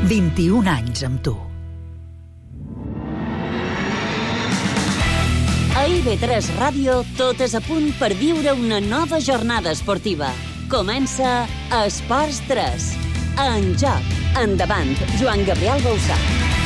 21 anys amb tu. A IB3 Ràdio tot és a punt per viure una nova jornada esportiva. Comença Esports 3. En joc. Endavant, Joan Gabriel Bausà.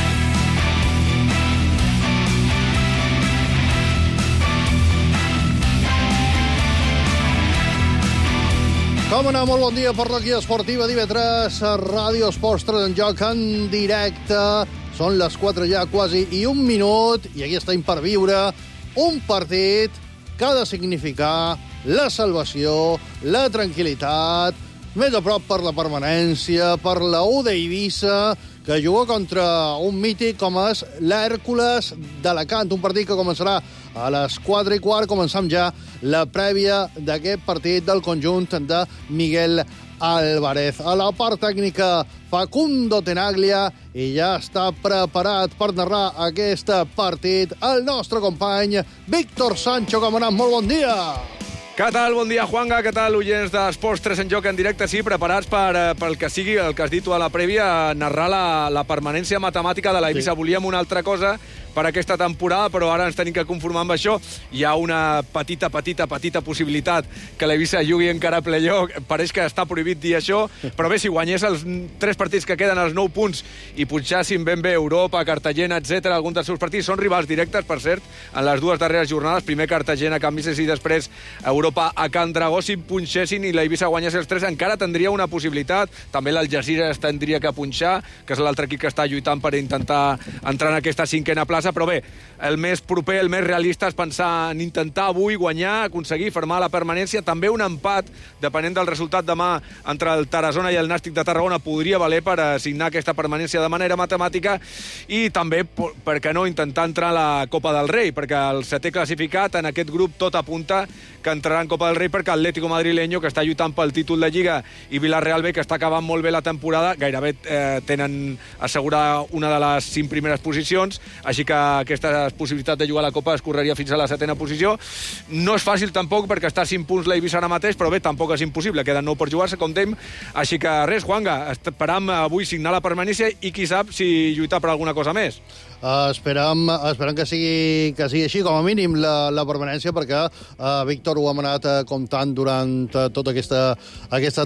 Com anar? Molt bon dia per la guia esportiva d'IB3, Ràdio Esports 3 en joc en directe. Són les 4 ja quasi i un minut, i aquí estem per viure un partit que ha de significar la salvació, la tranquil·litat, més a prop per la permanència, per la U d'Eivissa, que juga contra un mític com és l'Hèrcules d'Alacant, un partit que començarà a les 4:15. Començam ja la prèvia d'aquest partit del conjunt de Miguel Álvarez. A la part tècnica, Facundo Tenaglia, i ja està preparat per narrar aquest partit el nostre company Víctor Sancho. Com ha anat? Molt bon dia! Què tal? Bon dia, Juanga. Què tal, oients d'Esports 3 en joc en directe? Sí, preparats pel que sigui, el que has dit tu a la prèvia, narrar la permanència matemàtica de l'Eivissa. Sí. Volíem una altra cosa per aquesta temporada, però ara ens tenim que conformar amb això. Hi ha una petita possibilitat que l'Eivissa jugui encara a playoff. Pareix que està prohibit dir això, però bé, si guanyés els 3 partits que queden, els 9 punts, i punxassin ben bé Europa, Cartagena, etc., alguns dels seus partits, són rivals directes, per cert, en les 2 darreres jornades, primer Cartagena, Can Vises, i després Europa a Can Dragó. Si punxessin i l'Eivissa guanyés els 3, encara tindria una possibilitat. També l'Algesires tindria que punxar, que és l'altre equip que està lluitant per intentar entrar en aquesta 5a plaça, però bé, el més proper, el més realista és pensar en intentar avui guanyar, aconseguir firmar la permanència. També un empat, depenent del resultat demà entre el Tarazona i el Nàstic de Tarragona, podria valer per assignar aquesta permanència de manera matemàtica, i també, per què no, intentar entrar a la Copa del Rei, perquè el 7è classificat en aquest grup tot apunta que entrarà en Copa del Rei, perquè Atlético Madrileño, que està lluitant pel títol de Lliga, i Villarreal B, que està acabant molt bé la temporada, gairebé tenen assegurada una de les 5 primeres posicions, així que aquesta possibilitat de jugar a la Copa es correria fins a la 7a posició. No és fàcil tampoc, perquè està a 5 punts l'Eivissa ara mateix, però bé, tampoc és impossible, queden 9 per jugar-se, com dèiem, així que res, Juanga, esperam avui signar la permanència i qui sap si lluitar per alguna cosa més. Esperem que sigui així, com a mínim, la permanència, perquè Víctor ho hem anat comptant durant tota aquesta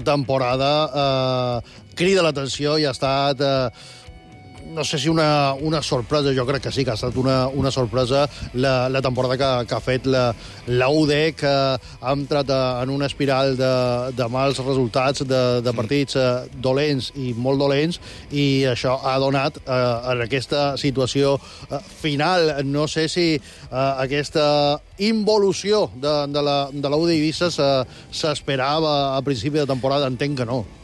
temporada. Crida l'atenció i ha estat... no sé si una sorpresa, jo crec que sí, que ha estat una sorpresa la temporada que ha fet la UD, que ha entrat en una espiral de mals resultats, de partits dolents i molt dolents, i això ha donat en aquesta situació final. No sé si aquesta involució de la UD Eivissa s'esperava a principi de temporada. Entenc que no.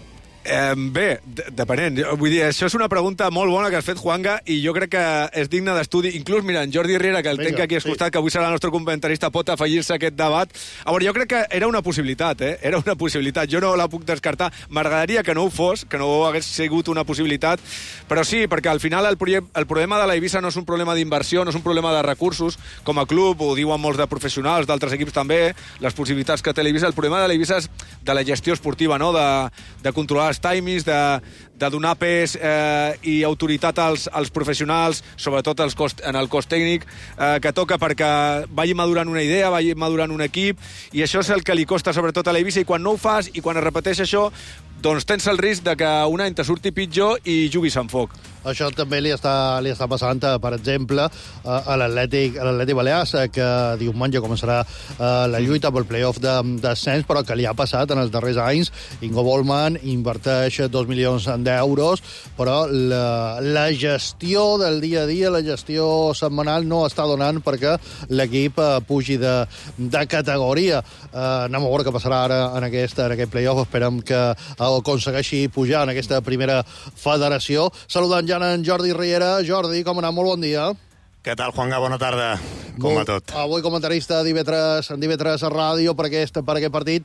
Bé, depenent. Vull dir, això és una pregunta molt bona que has fet, Juanga, i jo crec que és digne d'estudi. Inclús, mira, en Jordi Riera, que el tenc aquí escoltat, que avui serà el nostre comentarista, pot afegir-se a aquest debat. A veure, jo crec que era una possibilitat, Era una possibilitat. Jo no la puc descartar. M'agradaria que no ho fos, que no hagués sigut una possibilitat, però sí, perquè al final el problema de l'Eivissa no és un problema d'inversió, no és un problema de recursos, com a club, ho diuen molts de professionals, d'altres equips també, les possibilitats que té l'Eivissa. El problema de l'Eivissa és de la gestió esportiva, no? De controlar els timings, de donar pes i autoritat als professionals, sobretot en el cos tècnic, que toca perquè vagi madurant una idea, vagi madurant un equip, i això és el que li costa sobretot a l'Eivissa, i quan no ho fas i quan es repeteix això, doncs tens el risc de que un any te surti pitjor i juguis amb foc. Això també li està passant, per exemple, a l'Atlètic Balears, que diumenge començarà la lluita pel playoff d'ascens, però que li ha passat en els darrers anys. Ingo Bollmann inverteix 2 milions d'euros, però la gestió del dia a dia, la gestió setmanal, no està donant perquè l'equip pugi de categoria. Anem a veure què passarà ara en aquest playoff. Esperem que aconsegueixi pujar en aquesta primera federació. Saludant ja en Jordi Riera. Jordi, com anar? Molt bon dia. Què tal, Juanga? Bona tarda. Com va tot? Avui comentarista d'IB3 a ràdio per aquest partit.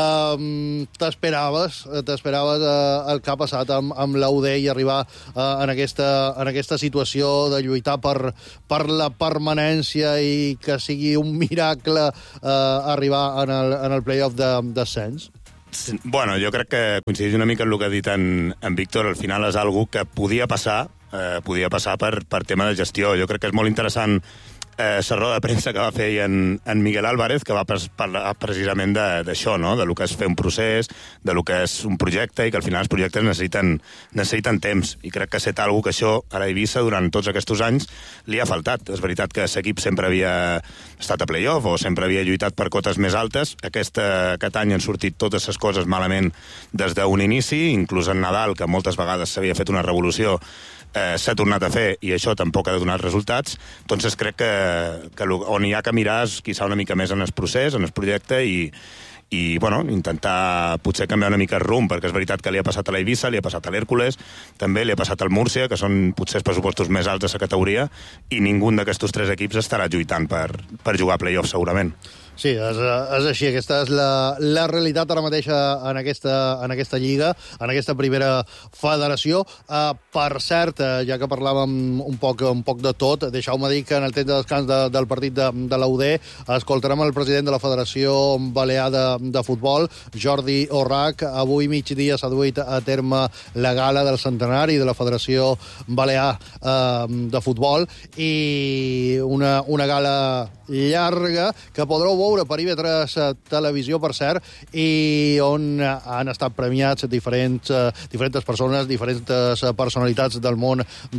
T'esperaves el que ha passat amb l'UD i arribar en aquesta situació de lluitar per la permanència i que sigui un miracle arribar en el playoff d'ascens? Bueno, jo crec que coincideix una mica en el que ha dit en Víctor. Al final és algo que podia passar per tema de gestió. Jo crec que és molt interessant la roda de premsa que va fer en Miguel Álvarez, que va parlar precisament d'això, no? De lo que és fer un procés, de lo que és un projecte, i que al final els projectes necessiten temps. I crec que ha estat una cosa que això a l'Eivissa durant tots aquests anys li ha faltat. És veritat que l'equip sempre havia estat a playoff o sempre havia lluitat per cotes més altes. Aquest any han sortit totes les coses malament des d'un inici, inclús en Nadal, que moltes vegades s'havia fet una revolució, s'ha tornat a fer i això tampoc ha donat resultats. Entonces crec que on hi ha que mirar és quizà una mica més en el procés, en el projecte i bueno, intentar potser canviar una mica el rumb, perquè és veritat que li ha passat a l'Eivissa, li ha passat a l'Hèrcules, també li ha passat al Múrcia, que són potser els pressupostos més alts de la categoria, i ningú d'aquests 3 equips estarà lluitant per jugar a play-off segurament. Sí, és així. Aquesta és la realitat ara mateix en aquesta lliga, en aquesta primera federació. Per cert, ja que parlàvem un poc de tot, deixeu-me dir que en el temps de descans del partit de la UD escoltarem el president de la Federació Balear de Futbol, Jordi Orrach. Avui migdia s'ha duit a terme la gala del centenari de la Federació Balear de Futbol, i una gala llarga que podreu veure per IB3 Televisió, per cert, i on han estat premiats diferents persones, diferents personalitats del món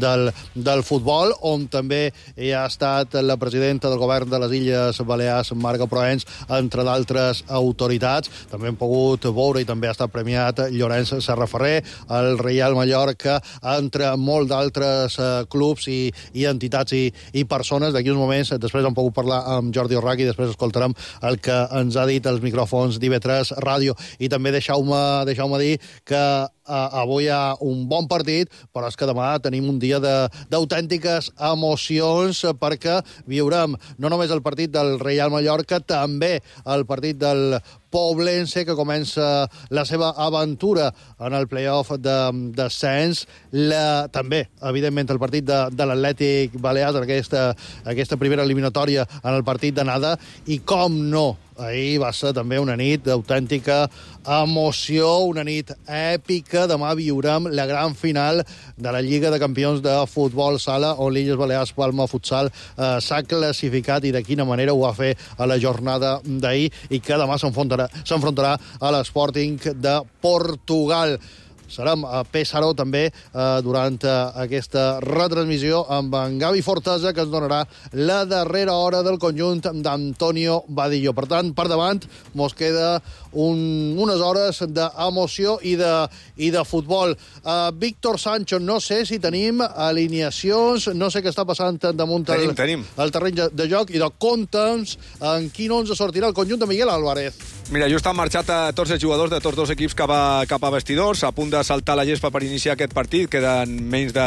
del futbol, on també hi ha estat la presidenta del govern de les Illes Balears, Marga Proens, entre d'altres autoritats. També hem pogut veure i també ha estat premiat Llorenç Serraferrer, el Reial Mallorca, entre molts d'altres clubs i entitats i persones. D'aquí uns moments, després hem pogut parlar amb Jordi Orrach i després escoltarem el que ens ha dit els micròfons d'IB3 Ràdio. I també deixeu-me dir que avui hi ha un bon partit, però és que demà tenim un dia d'autèntiques emocions, perquè viurem no només el partit del Reial Mallorca, també el partit del Poblense, que comença la seva aventura en el play-off de descens. També, evidentment, el partit de l'Atlètic Balears, aquesta primera eliminatòria en el partit d'anada, i com no, ahir va ser també una nit d'autèntica emoció, una nit èpica. Demà viurem la gran final de la Lliga de Campions de Futbol Sala, on l'Illes Balears Palma Futsal s'ha classificat, i de quina manera ho va fer a la jornada d'ahir, i que demà s'enfrontarà a l'Sporting de Portugal. Serem a Pesaro també durant aquesta retransmissió amb en Gavi Fortesa, que ens donarà la darrera hora del conjunt d'Antonio Vadillo. Per tant, per davant mos queda unes hores d'emoció i de futbol. Víctor Sancho, no sé si tenim alineacions, no sé què està passant damunt el terreny de joc, i conta'ns en quin 11 sortirà el conjunt de Miguel Álvarez. Mira, just han marxat tots els jugadors de tots dos equips cap a vestidors, a punt de saltar la gespa per iniciar aquest partit. Queden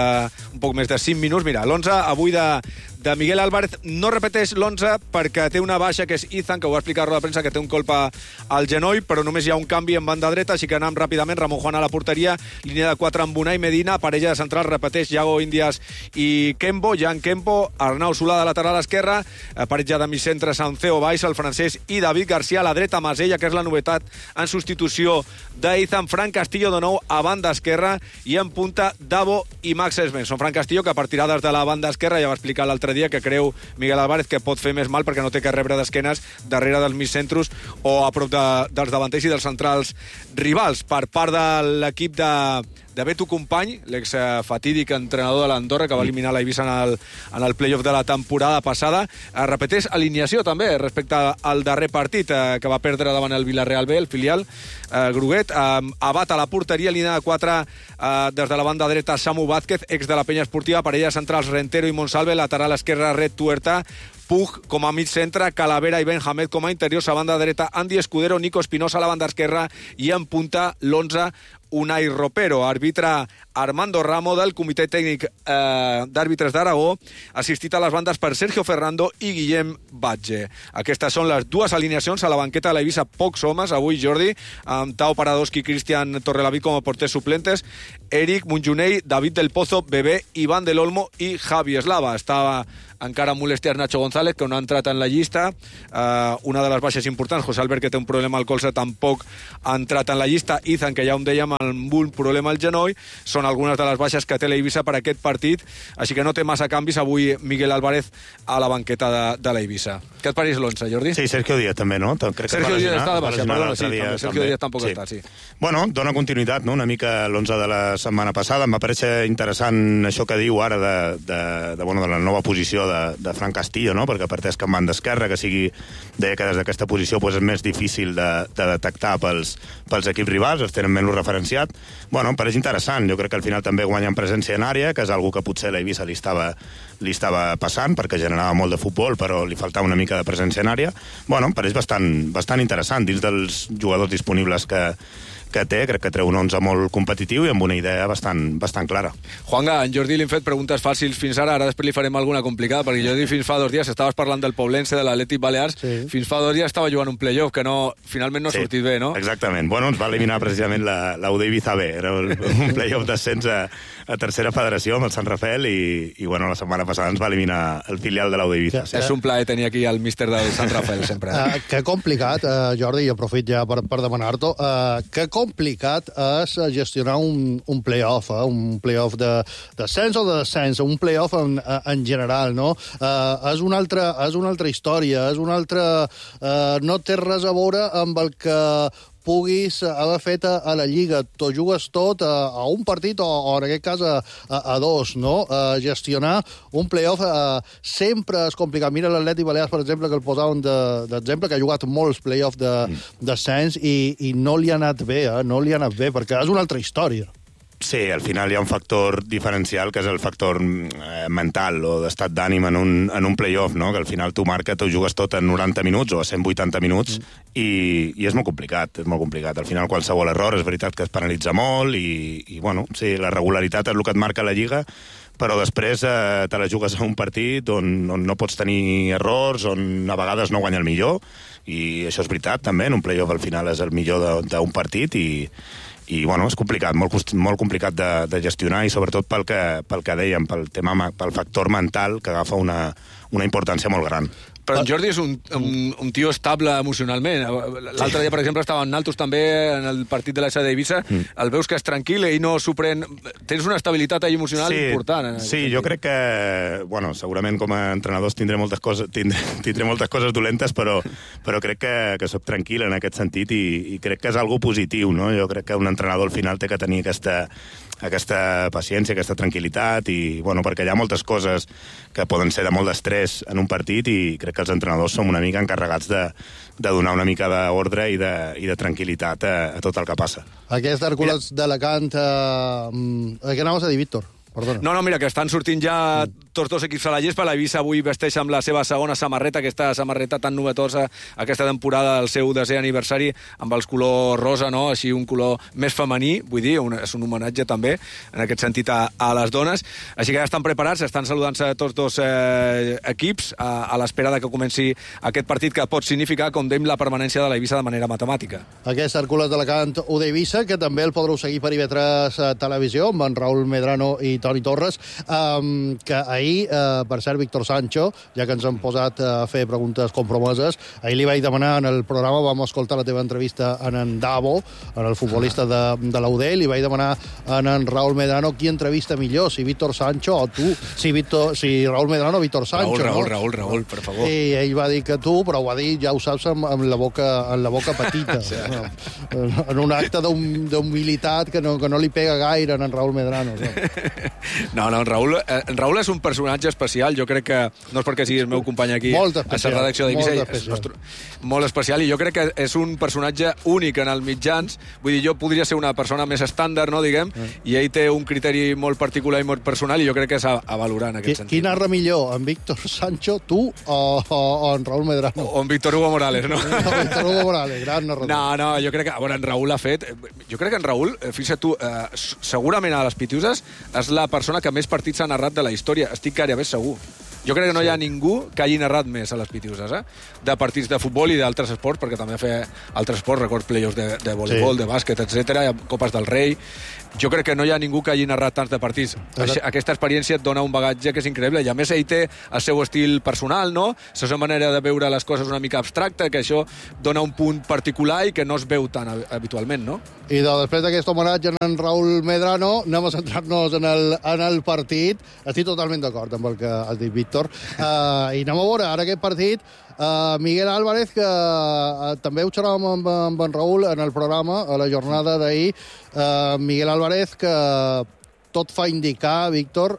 un poc més de 5 minuts. Mira, l'11 avui de Miguel Álvarez no repeteix l'11 perquè té una baixa, que és Izan, que ho va explicar a la roda de premsa, que té un colp al genoll, però només hi ha un canvi en banda dreta, així que anem ràpidament. Ramon Juan a la porteria, línia de 4 amb Unai Medina, parella de central, repeteix Iago Índias i Kempo, Jan Kempo, Arnau Solà de lateral esquerra, parella de migcentre Sanceo Baix, el francès, i David García a la dreta, Masella, que és la novetat en substitució d'Izan, Fran Castillo de nou a banda esquerra, i en punta Davo i Max Svensson. Fran Castillo, que partirà des de la banda esquerra, ja va explicar l'altre dia que creu Miguel Álvarez que pot fer més mal perquè no té que rebre d'esquenes darrere dels migcentros o a prop dels davanters i dels centrals rivals. Per part de l'equip de Beto Company, l'ex-fatídic entrenador de l'Andorra, que va eliminar l'Eivissa en el play-off de la temporada passada, repeteix alineació també respecte al darrer partit que va perdre davant el Villarreal B, el filial groguet. Abat a la porteria, línia de 4 des de la banda dreta Samu Vázquez, ex de la penya esportiva, parella centrals Rentero i Monsalve, lateral esquerra Red Tuerta, Puig com a mig centre, Calavera i Ben Hamed com a interiors, a banda dreta Andy Escudero, Nico Espinosa a la banda esquerra, i en punta l'11 Unai Ropero, àrbitre Armando Ramo del Comitè Tècnic d'Àrbitres d'Aragó, assistit a les bandes per Sergio Ferrando i Guillem Batge. Aquestes són les dues alineacions a la banqueta de l'Eivissa. Pocs homes avui, Jordi, amb Tao Paradoski, Cristian Torrelavit com a porters suplentes, Eric Munjunei, David del Pozo, Bebé, Iván del Olmo i Javi Eslava. Estava encara amb molèsties Nacho González, que no ha entrat en la llista. Una de les baixes importants, José Albert, que té un problema al colze, tampoc ha entrat en la llista. Izan, que ja ho dèiem, amb un problema al genoll. Són algunes de les baixes que té l'Eivissa per aquest partit, així que no té massa canvis avui Miguel Álvarez a la banqueta de l'Eivissa. Què et pareix l'11, Jordi? Sí, Sergio Díaz també, no? Sergio Díaz està de baixa, perdona, sí, Sergio Díaz tampoc està, sí. Bueno, dona continuïtat, no?, una mica l'11 de la setmana passada. Em va parèixer interessant això que diu ara de la nova posició de Fran Castillo, no?, perquè parteix que en banda esquerra, que deia que des d'aquesta posició és més difícil de detectar pels equips rivals, els tenen menys referenciat. Bueno, em pareix interessant. Jo crec que al final també guanyen presència en àrea, que és algo que potser l'Eivissa li estava passant, perquè generava molt de futbol, però li faltava una mica de presència en àrea. Bueno, em pareix bastant interessant dins dels jugadors disponibles que té. Crec que treu un 11 molt competitiu i amb una idea bastant clara. Juanga, en Jordi li hem fet preguntes fàcils fins ara després li farem alguna complicada, perquè Jordi fins fa 2 dies estaves parlant del Poblense, de l'Atlètic Balears, fins fa 2 dies estava jugant un playoff que finalment no ha sortit bé, no? Exactament. Bueno, ens va eliminar precisament la UD Ibiza B. Era un playoff d'ascens a tercera federació amb el Sant Rafael i bueno, la setmana passada ens va eliminar el filial de la UD Ibiza. És un plaer tenir aquí el míster del Sant Rafael, sempre. Que complicat, Jordi, i aprofit ja per demanar-t'ho, que complicat és gestionar un play-off, un play-off d'ascens o de descens, un play-off en general, no? És una altra història, no té res a veure amb el que puguis haver fet a la Lliga. T'ho jugues tot a un partit o en aquest cas a 2, no? Gestionar un play-off sempre és complicat. Mira l'Atlètic Balears, per exemple, que el posàvem d'exemple, que ha jugat molts play-offs d'ascens i no li ha anat bé, perquè és una altra història. Sí, al final hi ha un factor diferencial, que és el factor mental o d'estat d'ànim en un play-off, no? Que al final tu jugues tot en 90 minuts o a 180 minuts i és molt complicat, Al final qualsevol error és veritat que es penalitza molt i bueno, sí, la regularitat és el que et marca la Lliga, però després te la jugues a un partit on no pots tenir errors, on a vegades no guanya el millor, i això és veritat també, en un play-off al final és el millor d'un partit i bueno, és complicat, molt complicat de gestionar, i sobretot pel que dèiem, pel factor mental, que agafa una importància molt gran. Però en Jordi és un tio estable emocionalment. L'altre dia, per exemple, estava en Naltos també, en el partit de l'SD Eivissa. El veus que és tranquil i no s'ho pren... Tens una estabilitat emocional important. Sí, jo crec que... Bueno, segurament com a entrenadors tindré moltes coses dolentes, però crec que soc tranquil en aquest sentit i crec que és algo positiu, no? Jo crec que un entrenador al final té que tenir aquesta paciència, aquesta tranquil·litat, i bueno, perquè hi ha moltes coses que poden ser de molt d'estrès en un partit, i crec que els entrenadors som una mica encarregats de donar una mica d'ordre i de tranquil·litat a tot el que passa. Aquest Hèrcules d'Alacant, què anaves a dir, Víctor? Perdona. No, mira, que estan sortint ja tots 2 equips a la gespa. L'Eivissa avui vesteix amb la seva segona samarreta, aquesta samarreta tan novetosa aquesta temporada, del seu 10è aniversari, amb els colors rosa, no? Així un color més femení, vull dir, és un homenatge també, en aquest sentit, a les dones. Així que ja estan preparats, estan saludant-se tots 2 equips a l'espera de que comenci aquest partit, que pot significar, com dèiem, la permanència de l'Eivissa de manera matemàtica. Aquest Hèrcules d'Alacant UD Eivissa, que també el podreu seguir per IB3 Televisió, amb en Raúl Medrano i Toni Torres, que ahir, per cert, Víctor Sancho, ja que ens han posat a fer preguntes compromeses, ahir li vaig demanar en el programa, vam escoltar la teva entrevista en Davo, en el futbolista de la UD, li vaig demanar en Raúl Medrano qui entrevista millor, si Víctor Sancho o tu, si Raúl Medrano o Víctor Sancho. Raúl, per favor. I ell va dir que tu, però ho va dir, ja ho saps, amb la boca petita. Sí. En un acte d'humilitat que no li pega gaire en Raúl Medrano. No, en Raúl és un personatge especial. Jo crec que, no és perquè sigui el meu company aquí a la redacció d'Eivissa, molt especial, i jo crec que és un personatge únic en els mitjans. Vull dir, jo podria ser una persona més estàndard, no, diguem, i ell té un criteri molt particular i molt personal, i jo crec que és a valorar en aquest sentit. Qui narra millor, en Víctor Sancho, tu o en Raúl Medrano? O en Víctor Hugo Morales, no? Víctor Hugo Morales, gran narrador. No, jo crec que, a veure, en Raúl ha fet... Jo crec que en Raúl, fixa't tu, segurament a les Pitiuses és la persona que més partits ha narrat de la història. Estic gairebé segur. Jo crec que no hi ha ningú que hagi narrat més a les Pitiuses, de partits de futbol i d'altres esports, perquè també fer altres esports, records playoffs de voleibol, de bàsquet, etc, Copes del Rei. Jo crec que no hi ha ningú que hagi narrat tants de partits. Aquesta experiència et dona un bagatge que és increïble, i a més ell té el seu estil personal, no? La seva manera de veure les coses una mica abstracta, que això dona un punt particular i que no es veu tan habitualment, no? I després d'aquest homenatge a en Raúl Medrano, anem a centrar-nos en el partit. Estic totalment d'acord amb el que has dit, Víctor. I anem a veure ara aquest partit. Miguel Álvarez, que també ho xerràvem amb en Raúl en el programa, a la jornada d'ahir. Miguel Álvarez, que tot fa indicar, Víctor,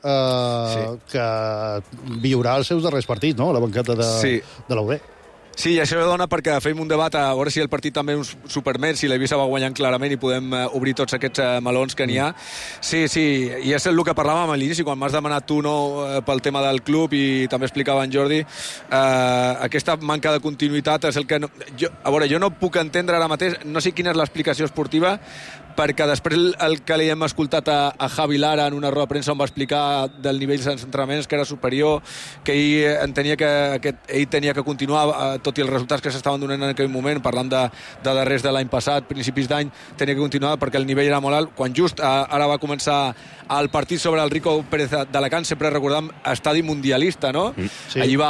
que viurà els seus darrers partits, no?, a la banqueta de l'UD. Sí, i això dona perquè fem un debat a veure si el partit també és un supermer, si l'Eivissa va guanyant clarament i podem obrir tots aquests melons que n'hi ha. Sí, i és el que parlàvem a l'inici, quan m'has demanat tu pel tema del club, i també explicava en Jordi, aquesta manca de continuïtat és el que... Jo no puc entendre ara mateix, no sé quina és l'explicació esportiva, perquè després el que li hem escoltat a Javi Lara en una roda de premsa on va explicar del nivell dels entrenaments, que era superior, que ell entenia que ell tenia que continuar, tot i els resultats que s'estaven donant en aquell moment, parlant de darrers de l'any passat, principis d'any, tenia que continuar perquè el nivell era molt alt. Quan just ara va començar el partit sobre el Rico Pérez d'Alacant, sempre recordam estadi mundialista, no? Sí. Allí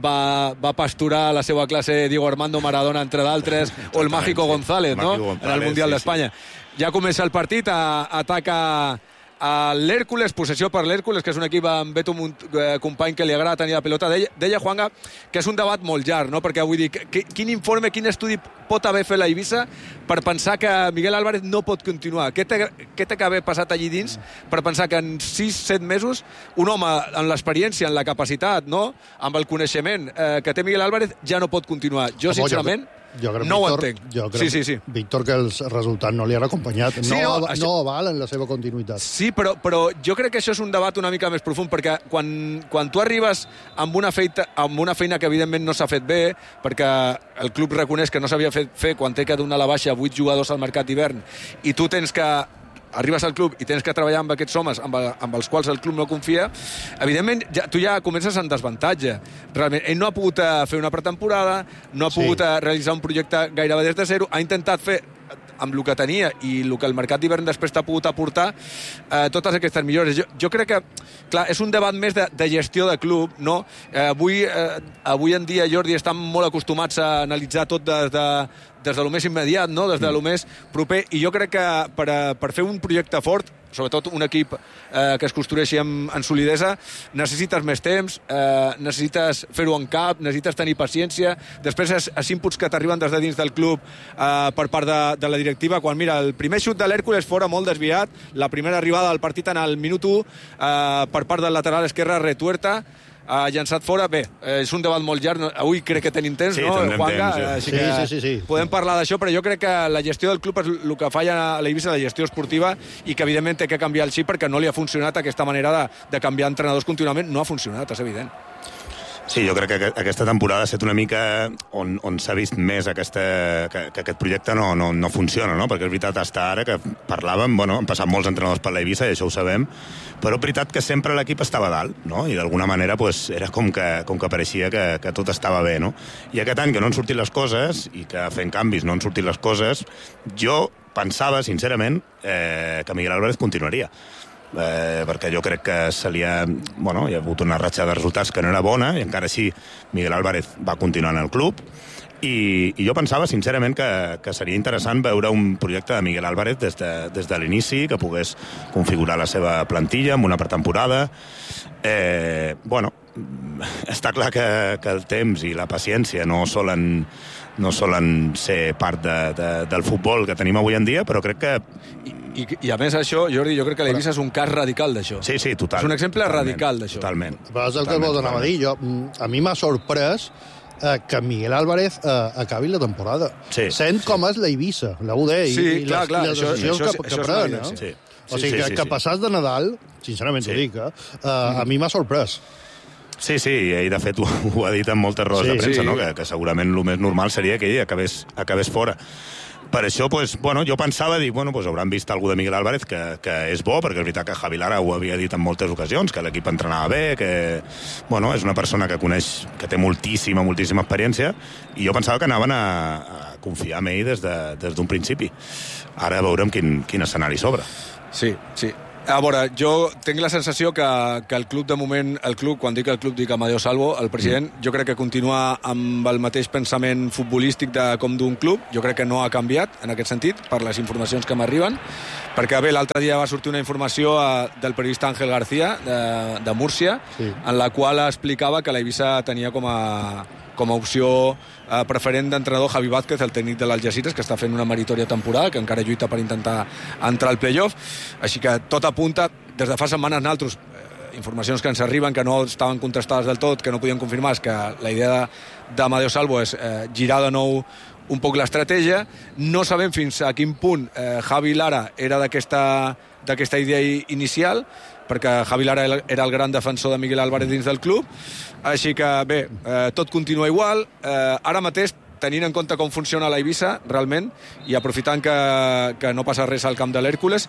va pasturar la seva classe Diego Armando Maradona, entre d'altres, o el Mágico González, no? En el Mundial d'Espanya. Ja comença el partit, ataca a l'Hèrcules, possessió per l'Hèrcules, que és un equip amb Beto, un company que li agrada tenir la pelota. Deia Juanga que és un debat molt llarg, no? Perquè vull dir, quin informe, quin estudi pot haver fet la Eivissa per pensar que Miguel Álvarez no pot continuar? Què té que haver passat allí dins per pensar que en 6-7 mesos un home amb l'experiència, amb la capacitat, no?, amb el coneixement que té Miguel Álvarez ja no pot continuar? Jo, sincerament... no ho entenc. Jo crec, Víctor, que els resultats no li han acompanyat. No avalen la seva continuïtat. Sí, però jo crec que això és un debat una mica més profund, perquè quan tu arribes amb una feina que evidentment no s'ha fet bé, perquè el club reconeix que no s'havia fet fer quan té que donar la baixa a 8 jugadors al mercat d'hivern, i tu tens que arribes al club i tens que treballar amb aquests homes amb els quals el club no confia, evidentment tu ja comences en desavantatge. Realment, ell no ha pogut fer una pretemporada, no ha pogut realitzar un projecte gairebé des de zero, ha intentat fer amb el que tenia i el que el mercat d'hivern després t'ha pogut aportar totes aquestes millores. Jo crec que, clar, és un debat més de gestió de club, no? Avui en dia, Jordi, estan molt acostumats a analitzar tot des de lo més immediat, no? Des de lo més proper, i jo crec que per fer un projecte fort, sobretot un equip que es construeixi en solidesa, necessites més temps, necessites fer-ho en cap, necessites tenir paciència. Després els inputs que t'arriben des de dins del club per part de la directiva, quan mira, el primer xut de l'Hèrcules fora molt desviat, la primera arribada del partit en el minut 1 per part del lateral esquerre Retuerta, llançat fora. Bé, és un debat molt llarg, avui crec que tenim temps, no, Juanga? Així que podem parlar d'això, però jo crec que la gestió del club és el que falla a l'Eivissa, la gestió esportiva, i que evidentment té que canviar el xip perquè no li ha funcionat aquesta manera de canviar entrenadors contínuament. No ha funcionat, és evident. Sí, jo crec que aquesta temporada ha estat una mica on s'ha vist més que aquest projecte no funciona, no? Perquè és veritat, fins ara que parlàvem, han passat molts entrenadors per l'Eivissa, i això ho sabem, però és veritat que sempre l'equip estava a dalt, no? I d'alguna manera era com que pareixia que tot estava bé, no? I aquest any que no han sortit les coses, i que fent canvis no han sortit les coses, jo pensava, sincerament, que Miguel Álvarez continuaria. Perquè jo crec que hi ha hagut una ratxa de resultats que no era bona, i encara així Miguel Álvarez va continuar en el club, i jo pensava sincerament que seria interessant veure un projecte de Miguel Álvarez des de l'inici, que pogués configurar la seva plantilla amb una pretemporada. Està clar que el temps i la paciència no solen ser part del futbol que tenim avui en dia, però crec que... I a més això, Jordi, jo crec que l'Eivissa és un cas radical d'això. Sí, total. És un exemple radical d'això. Totalment. Però és el que vos anava a dir. A mi m'ha sorprès que Miguel Álvarez acabi la temporada. Sí. Sent com és l'Eivissa, la UD, i les decisions que pren. O sigui, que passats de Nadal, sincerament t'ho dic, a mi m'ha sorprès. Sí, ell de fet ho ha dit en moltes rodes de premsa, no? Que segurament el més normal seria que ell acabés fora. Per això, jo pensava, hauran vist algú de Miguel Álvarez que és bo, perquè és veritat que Javi Lara ho havia dit en moltes ocasions, que l'equip entrenava bé, que és una persona que coneix, que té moltíssima experiència, i jo pensava que anaven a confiar en ell des d'un principi. Ara veurem quin escenari s'obre. Sí. A veure, jo tinc la sensació que el club, de moment, quan dic el club, dic Amadeo Salvo, el president, jo crec que continua amb el mateix pensament futbolístic com d'un club. Jo crec que no ha canviat, en aquest sentit, per les informacions que m'arriben, perquè bé, l'altre dia va sortir una informació del periodista Ángel García, de Múrcia, en la qual explicava que la Eivissa tenia com a opció preferent d'entrenador Javi Vázquez, el tècnic de l'Algeciras, que està fent una meritòria temporada, que encara lluita per intentar entrar al playoff. Així que tot apunta, des de fa setmanes naltros, informacions que ens arriben que no estaven contrastades del tot, que no podien confirmar, és que la idea d'Amadeo Salvo és girar de nou un poc l'estratègia. No sabem fins a quin punt Javi Lara era d'aquesta idea inicial, perquè Javi Lara era el gran defensor de Miguel Álvarez dins del club. Així que bé, tot continua igual. Ara mateix, tenint en compte com funciona la Eivissa, realment, i aprofitant que no passa res al camp de l'Hèrcules,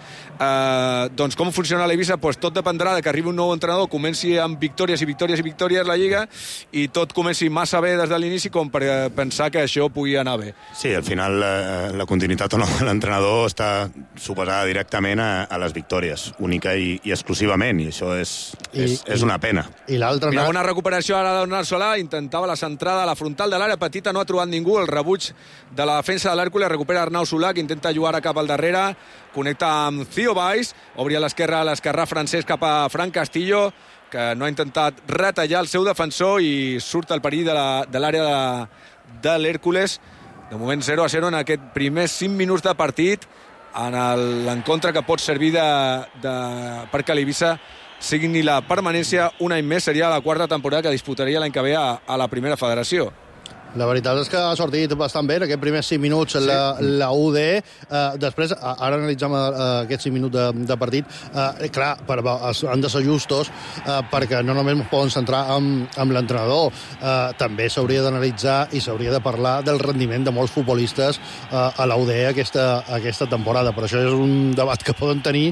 doncs com funciona la Eivissa? Tot dependrà de que arribi un nou entrenador, comenci amb victòries la Lliga, i tot comenci massa bé des de l'inici com per pensar que això pugui anar bé. Sí, al final la continuïtat o no de l'entrenador està suposada directament a les victòries, única i exclusivament, i això és una pena. I l'altre... Mira, bona recuperació ara d'Arnau Solà, intentava la centrada a la frontal de l'àrea petita, no ha trobat ningú, el rebuig de la defensa de l'Hèrcules, recupera Arnau Solà, que intenta jugar cap al darrere, connecta amb Theo Valls, obria a l'esquerrà francès cap a Fran Castillo, que no ha intentat retallar el seu defensor i surt el perill de l'àrea de l'Hèrcules. De moment 0-0 en aquest primers 5 minuts de partit, en l'encontre que pot servir perquè l'Eivissa signi la permanència un any més. Seria la quarta temporada que disputaria l'any que ve a la primera federació. La veritat és que ha sortit bastant bé en aquests primers 5 minuts la UD. Després, ara analitzem aquests 5 minuts de partit. Clar, han de ser justos, perquè no només ens poden centrar amb l'entrenador. També s'hauria d'analitzar i s'hauria de parlar del rendiment de molts futbolistes a la UD aquesta temporada. Però això és un debat que poden tenir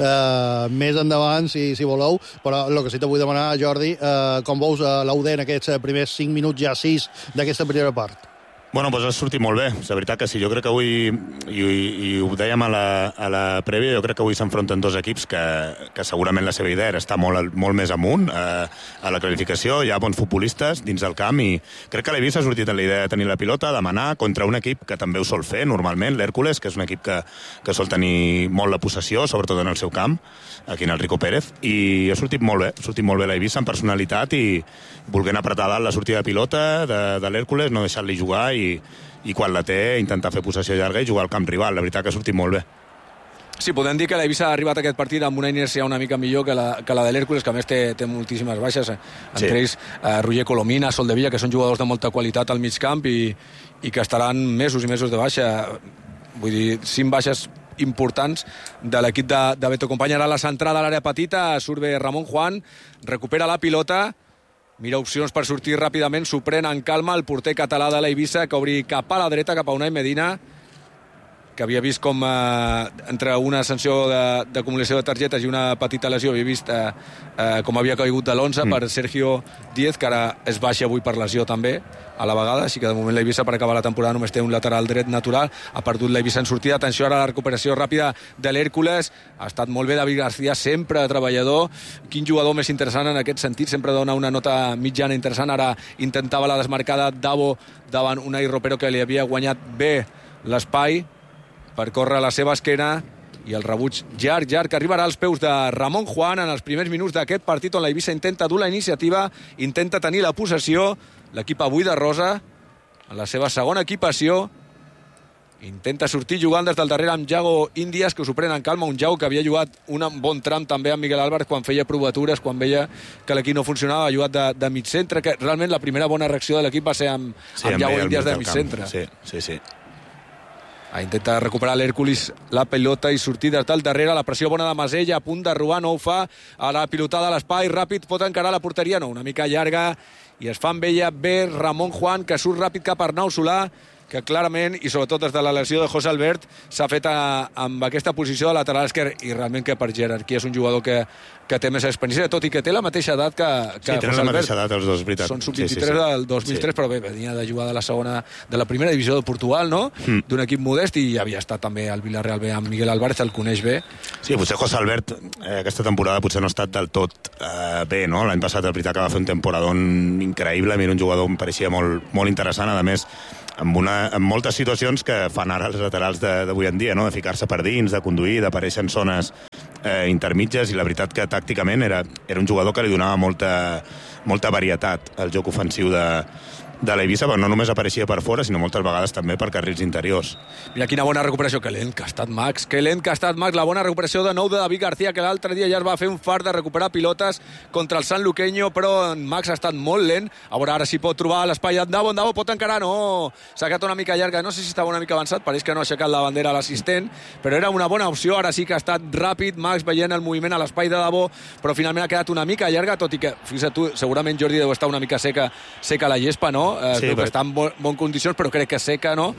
més endavant, si voleu. Però el que sí que vull demanar, Jordi, com veus la UD en aquests primers 5 minuts, ja 6 d'aquesta primera part? Ha sortit molt bé. La veritat que sí, jo crec que avui, i ho dèiem a la prèvia, jo crec que avui s'enfronten dos equips que segurament la seva idea era estar molt més amunt a la classificació. Hi ha bons futbolistes dins del camp i crec que l'Eivissa ha sortit amb la idea de tenir la pilota, de manar contra un equip que també ho sol fer normalment, l'Hèrcules, que és un equip que sol tenir molt la possessió, sobretot en el seu camp, aquí en el Rico Pérez, i ha sortit molt bé l'Eivissa amb personalitat i volent apretar dalt la sortida de pilota de l'Hèrcules, no deixar-li jugar i quan la té intentar fer possessió llarga i jugar al camp rival. La veritat que ha sortit molt bé. Sí, podem dir que l'Eivissa ha arribat a aquest partit amb una inèrcia una mica millor que la de l'Hèrcules, que a més té moltíssimes baixes, entre ells Roger Colomina, Soldevilla, que són jugadors de molta qualitat al mig camp i que estaran mesos i mesos de baixa. Vull dir, 5 baixes importants de l'equip de Beto Company. Ara la centrada a l'àrea petita, surt bé Ramon Juan, recupera la pilota, mira opcions per sortir ràpidament, s'ho pren en calma el porter català de l'Eivissa, que obri cap a la dreta, cap a Unai Medina, que havia vist com entre una sanció d'acumulació de targetes i una petita lesió havia vist com havia caigut de l'11 per Sergio Díez, que ara es baixa avui per lesió també a la vegada, així que de moment l'Eivissa per acabar la temporada només té un lateral dret natural. Ha perdut l'Eivissa en sortida. Atenció ara a la recuperació ràpida de l'Hèrcules. Ha estat molt bé David García, sempre treballador. Quin jugador més interessant en aquest sentit, sempre dona una nota mitjana interessant. Ara intentava la desmarcada Davo davant Unai Ropero, que li havia guanyat bé l'espai per córrer a la seva esquena, i el rebuig llarg que arribarà als peus de Ramon Juan en els primers minuts d'aquest partit on l'Eivissa intenta dur la iniciativa, intenta tenir la possessió. L'equip avui de Rosa, en la seva segona equipació, intenta sortir jugant des del darrere amb Yago Índias, que s'ho pren en calma, un Yago que havia jugat un bon tram també amb Miguel Álvarez quan feia provatures, quan veia que l'equip no funcionava, ha jugat de mig centre, que realment la primera bona reacció de l'equip va ser amb Yago Índias de mig centre. Sí. Intenta recuperar l'Hèrcules la pilota i sortir des del darrere. La pressió bona de Masella, a punt de robar, no ho fa. A la pilotada a l'espai, ràpid, pot encarar la porteria, no, una mica llarga, i es fa amb ella bé Ramon Juan, que surt ràpid cap a Arnau Solà, que clarament, i sobretot des de la lesió de José Albert, s'ha fet amb aquesta posició de lateral esquerre, i realment que per jerarquia és un jugador que té més experiència, tot i que té la mateixa edat que José Albert. Sí, tenen la mateixa edat els dos, veritat. Són sub-23 del 2003, però bé, venia de jugar de la primera divisió de Portugal, no? D'un equip modest, i havia estat també al Villarreal B amb Miguel Álvarez, el coneix bé. Sí, potser José Albert aquesta temporada potser no ha estat del tot bé, no? L'any passat el veritat que va fer un temporadón increïble, era un jugador que em pareixia molt interessant, a més amb moltes situacions que fan ara els laterals d'avui en dia, no? De ficar-se per dins, de conduir, d'aparèixer en zones intermitges, i la veritat que tàcticament era un jugador que li donava molta varietat al joc ofensiu de l'Eivissa, però no només apareixia per fora, sinó moltes vegades també per carrils interiors. Mira quina bona recuperació, que lent que ha estat Max, la bona recuperació de nou de David García, que l'altre dia ja es va fer un fart de recuperar pilotes contra el San Luqueño, però en Max ha estat molt lent. A veure ara si pot trobar l'espai d'Andavo, pot encarar, no, s'ha quedat una mica llarga, no sé si estava una mica avançat, pareix que no ha aixecat la bandera a l'assistent, però era una bona opció, ara sí que ha estat ràpid Max veient el moviment a l'espai de Davo, però finalment ha quedat una mica llarga, tot i que, fixa't tu, segurament Jordi deu estar una mica seca la gespa, no? Sí, que està en bones condicions, però crec que seca, no?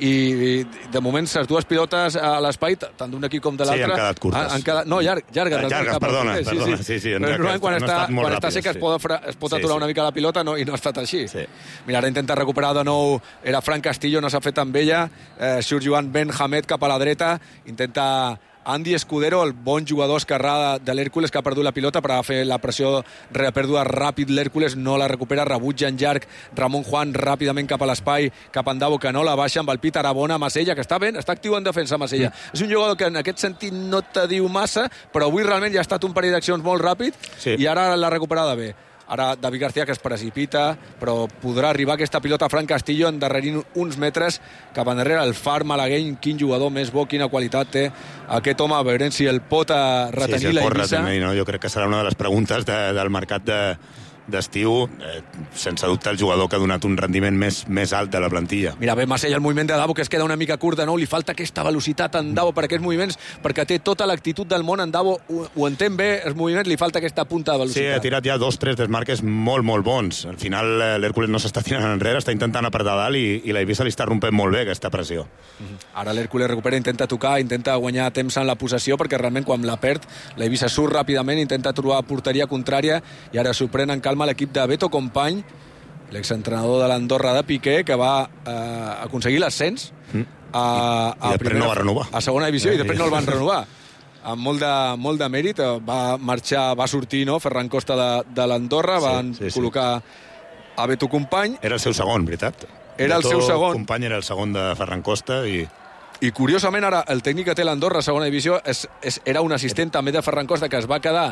I de moment les dues pilotes a l'espai, tant d'un equip com de l'altre... Sí, han quedat curtes. No, llargues, perdona. Sí, quan està seca es pot aturar una mica la pilota, i no ha estat així. Mira, ara intenta recuperar de nou, era Fran Castillo, no s'ha fet amb ella, surt Joan Ben Hamed cap a la dreta, intenta Andy Escudero, el bon jugador esquerrà de l'Hèrcules, que ha perdut la pilota per a fer la pressió repèrduda ràpid. L'Hèrcules no la recupera, rebutja en llarg Ramon Juan ràpidament cap a l'espai, cap a Andavo, que no la baixa amb el pit Arabona. Masella, que està ben, està actiu en defensa, Masella. És un jugador que en aquest sentit no te diu massa, però avui realment ja ha estat un parell d'accions molt ràpid, i ara l'ha recuperada bé. Ara David García, que es precipita, però podrà arribar aquesta pilota a Fran Castillo endarrerint uns metres cap endarrere. El far malagueny, quin jugador més bo, quina qualitat té aquest home, veurem si el pot retenir la Eivissa. Jo crec que serà una de les preguntes del mercat d'estiu, sense dubte el jugador que ha donat un rendiment més alt de la plantilla. Mira, bé Masella, el moviment de Davo, que es queda una mica curt de nou, li falta aquesta velocitat en Davo per aquests moviments, perquè té tota l'actitud del món. En Davo ho entén bé, els moviments, li falta aquesta punta de velocitat. Sí, ha tirat ja 2-3 desmarques molt bons. Al final l'Hèrcules no s'està tirant enrere, està intentant apretar dalt, i la Eivissa li està rompent molt bé aquesta pressió. Ara l'Hèrcules recupera, intenta tocar, intenta guanyar temps en la possessió, perquè realment quan la perd, la Eivissa surt ràpidament, intenta trobar porteria contrària, i ara s'ho pren en calma l'equip de Beto Company, l'exentrenador de l'Andorra de Piqué, que va aconseguir l'ascens i després no va renovar a segona divisió, i després no el van renovar amb molt de mèrit. Va sortir, no, Ferran Costa de l'Andorra, van col·locar a Beto Company. Era el seu segon, veritat? Era el seu segon. Company era el segon de Ferran Costa, i curiosament ara el tècnic que té l'Andorra a segona divisió era un assistent també de Ferran Costa, que es va quedar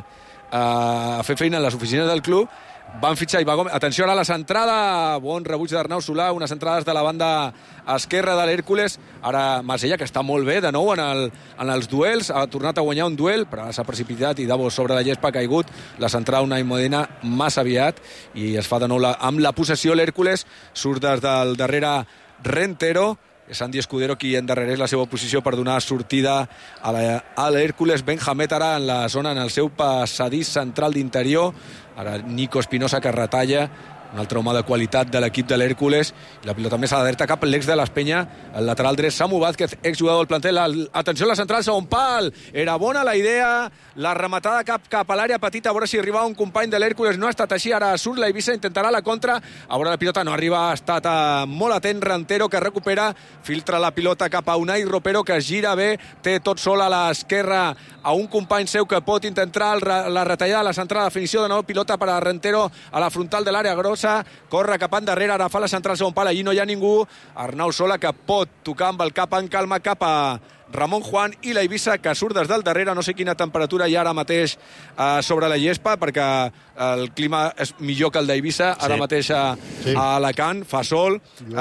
a fer feina en les oficines del club. Van fitxar Iba Gómez. Atenció ara a la centrada, bon rebuig d'Arnau Solà, unes entrades de la banda esquerra de l'Hèrcules. Ara Masella, que està molt bé de nou en els duels, ha tornat a guanyar un duel, però s'ha precipitat i Davo sobre la gespa ha caigut. La centrada Unai Modena massa aviat, i es fa de nou amb la possessió l'Hèrcules. Surt des del darrere Rentero, és Andy Escudero qui endarrereix la seva posició per donar sortida a l'Hèrcules. Ben Hamed ara en la zona, en el seu passadís central d'interior. Ara Nico Espinosa, que retalla, un altre home de qualitat de l'equip de l'Hèrcules, i la pilota més a la dreta cap a l'ex de l'Espenya, el lateral dret Samu Vázquez, exjugador del plantel. Atenció a la central, segon pal, era bona la idea, la rematada cap a l'àrea petita, a veure si arribava un company de l'Hèrcules. No ha estat així, ara surt la Eivissa, intentarà la contra, a veure la pilota no arriba, ha estat molt atent Rentero, que recupera, filtra la pilota cap a Unai Ropero, que es gira bé, té tot sol a l'esquerra a un company seu que pot intentar la retallada, la centrada, definició de nou, pilota per a Rentero a la frontal de l'àrea grossa, corre cap endarrere, ara fa la central segon pal, allí no hi ha ningú. Arnau Sola, que pot tocar amb el cap en calma cap a Ramon Juan, i la Eivissa, que surt des del darrere. No sé quina temperatura hi ha ara mateix sobre la gespa, perquè el clima és millor que el d'Eivissa ara mateix a Alacant, fa sol,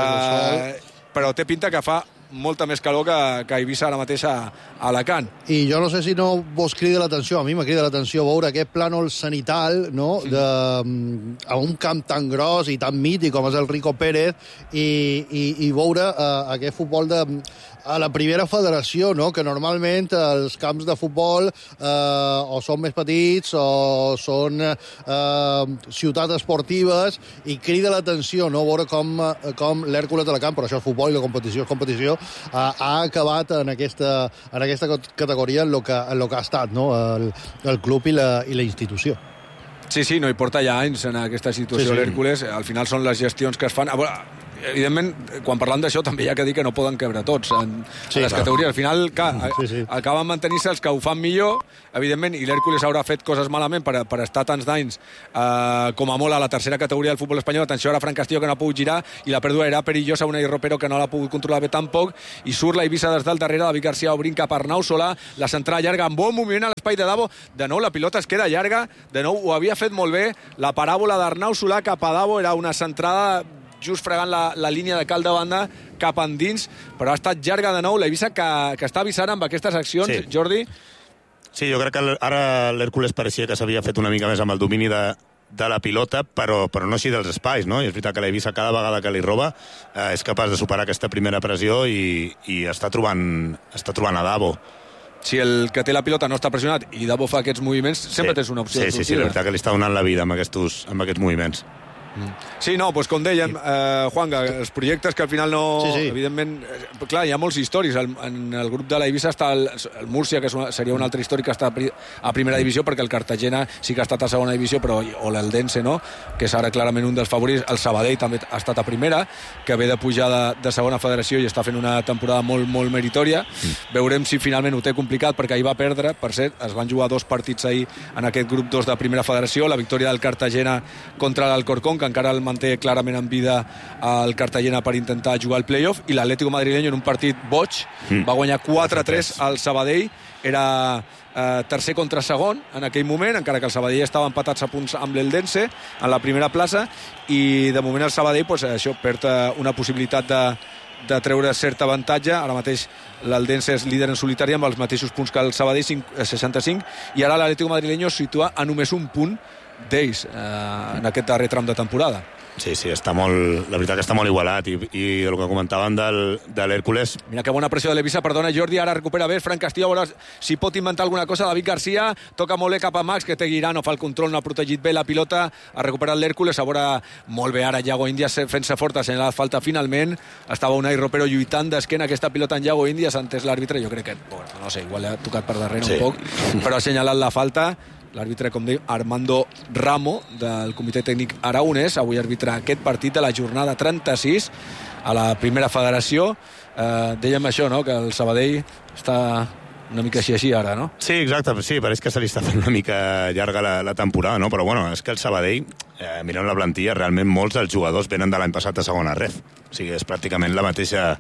però té pinta que fa molta més calor que a Eivissa ara mateix a Alacant. I jo no sé si no vos crida l'atenció, a mi me crida l'atenció veure aquest plànol sanital, no?, a un camp tan gros i tan mític com és el Rico Pérez, i veure aquest futbol a la primera federació, no? Que normalment els camps de futbol o són més petits o són ciutats esportives i crida l'atenció, no? Veure com l'Hèrcules de la Camp, però això és futbol i la competició és competició, ha acabat en aquesta categoria en el que ha estat, no? El club i la institució. Sí, no hi porta ja anys en aquesta situació l'Hèrcules. Al final són les gestions que es fan. Evidentment, quan parlant d'això també hi ha que dir que no poden cabre tots en les categories. Al final acaben mantenint-se els que ho fan millor, evidentment, i l'Hèrcules haurà fet coses malament per estar tants d'anys com a molt a la tercera categoria del futbol espanyol. Atenció ara Fran Castillo, que no ha pogut girar, i la pèrdua era perillosa, una Ropero que no l'ha pogut controlar bé tampoc, i surt la Eivissa des del darrere, David García obrint cap a Arnau Solà, la centrada llarga amb bon moviment a l'espai de Davo, de nou la pilota es queda llarga, de nou ho havia fet molt bé, la paràbola d'Arnau Solà cap a Davo era una centrada just fregant la línia de cal de banda cap endins, però ha estat llarga de nou l'Eivissa que està avisant amb aquestes accions, Jordi. Sí, jo crec que ara l'Hèrcules pareixia que s'havia fet una mica més amb el domini de la pilota, però no així dels espais, no? I és veritat que l'Eivissa cada vegada que li roba és capaç de superar aquesta primera pressió i està trobant a Davo. Si el que té la pilota no està pressionat i Davo fa aquests moviments, sempre tens una opció de sortida. Sí, la veritat que li està donant la vida amb aquests moviments. Sí, no, doncs com dèiem, Juanga, els projectes que al final no... Evidentment, clar, hi ha molts històrics. En el grup de l'Eivissa està el Múrcia, que seria un altre històric que està a primera divisió, perquè el Cartagena sí que ha estat a segona divisió, o l'Eldense, no?, que és ara clarament un dels favorits. El Sabadell també ha estat a primera, que ve de pujar de segona federació i està fent una temporada molt, molt meritòria. Veurem si finalment ho té complicat, perquè ahir va perdre. Per cert, es van jugar 2 partits ahir en aquest grup 2 de primera federació. La victòria del Cartagena contra l'Alcorcón, que encara el manté clarament en vida el Cartagena per intentar jugar al playoff, i l'Atlético madrileño en un partit boig va guanyar 4-3 al Sabadell. Era tercer contra segon en aquell moment, encara que el Sabadell estava empatats a punts amb l'Eldense en la primera plaça, i de moment el Sabadell això perd una possibilitat de treure cert avantatge. Ara mateix l'Eldense és líder en solitari amb els mateixos punts que el Sabadell, 65, i ara l'Atlético madrileño es situa a només un punt d'ells en aquest darrer tram de temporada. Sí, la veritat que està molt igualat, i el que comentàvem de l'Hèrcules... Mira que bona pressió de l'Eivissa, perdona Jordi, ara recupera bé Fran Castillo, a veure si pot inventar alguna cosa. David García toca molt bé cap a Max, que té Guirà, no fa el control, no ha protegit bé la pilota, ha recuperat l'Hèrcules, a veure molt bé ara Iago Índias fent-se fort, a la falta finalment, estava Unai Ropero lluitant d'esquena aquesta pilota en Iago Índias, ha entès l'àrbitre, jo crec que, no sé, igual ha tocat per darrere un poc, però ha assenyalat la falta. L'àrbitre, com diu, Armando Ramo, del comitè tècnic aragonès, avui arbitra aquest partit de la jornada 36 a la primera federació. Dèiem això, no?, que el Sabadell està una mica així ara, no? Sí, exacte, sí, pareix que se li està fent una mica llarga la temporada, no? Però bueno, és que el Sabadell, mirant la plantilla, realment molts dels jugadors venen de l'any passat a segona ref. O sigui, és pràcticament la mateixa...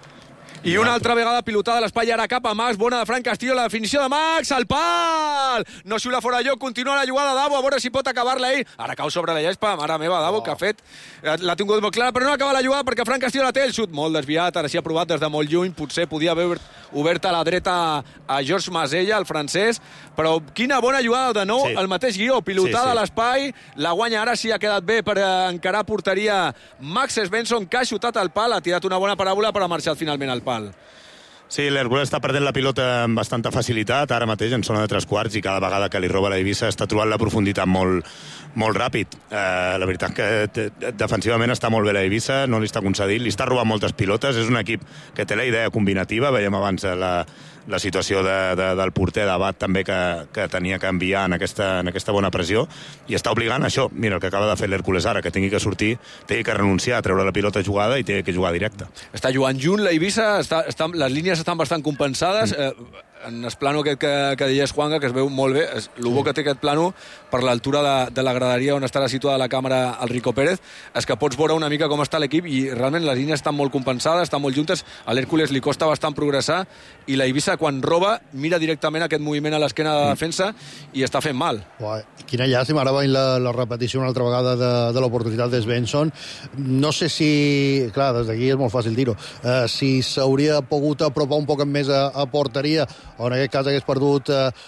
I una altra vegada pilotada a l'espai, ara cap a Max, bona de Fran Castillo, la definició de Max, al pal! No xiula fora lloc, continua la jugada Davo, a veure si pot acabar-la ell. Ara cau sobre la gespa, mare meva, Davo, que ha fet... L'ha tingut molt clara, però no acaba la jugada perquè Fran Castillo la té, el xut molt desviat, ara sí ha provat des de molt lluny, potser podia haver obert a la dreta a George Masella, el francès, però quina bona jugada de nou, el mateix guió, pilotada a l'espai, la guanya ara sí ha quedat bé per encarar porteria Max Svensson, que ha xutat al pal, ha tirat una bona paràbola per ha marxat finalment al pal. Sí, l'Hèrcules està perdent la pilota amb bastanta facilitat, ara mateix en zona de 3/4, i cada vegada que li roba l'Eivissa està trobant la profunditat molt ràpid. La veritat que defensivament està molt bé l'Eivissa, no li està concedint, li està robant moltes pilotes, és un equip que té la idea combinativa, veiem abans la situació del porter d'Abat també que tenia que enviar en aquesta bona pressió, i està obligant això, mira el que acaba de fer l'Hèrcules ara, que tingui que sortir, tingui que renunciar a treure la pilota jugada i tingui que jugar directe. Està jugant junt l'Eivissa, les línies estan bastant compensades, en el plano aquest que deies, Juanga, que es veu molt bé, el bo que té aquest plano per l'altura de la graderia on estarà situada la càmera al Rico Pérez, és que pots veure una mica com està l'equip, i realment les línies estan molt compensades, estan molt juntes, a l'Hèrcules li costa bastant progressar, i la Eivissa quan roba mira directament aquest moviment a l'esquena de defensa i està fent mal. Quina llàstima, ara veient la repetició una altra vegada de l'oportunitat de Svensson. No sé si, clar, des d'aquí és molt fàcil dir-ho, si s'hauria pogut apropar un poc més a porteria o en aquest cas hagués perdut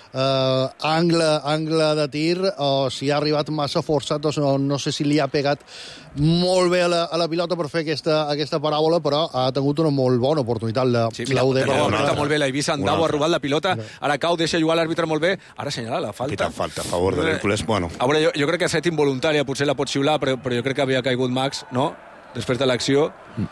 angle de tir, o si ha arribat massa forçat, o no sé si li ha pegat molt bé a la pilota per fer aquesta paràbola, però ha tingut una molt bona oportunitat l'UD. Està molt bé la Eivissa, Andau ha robat la pilota, ara cau, deixa jugar l'àrbitre molt bé, ara assenyala la falta. Falta a favor de l'Hèrcules, bueno. A veure, jo crec que ha estat involuntària, potser la pot xiular, però jo crec que havia caigut Max, no?, després de l'acció,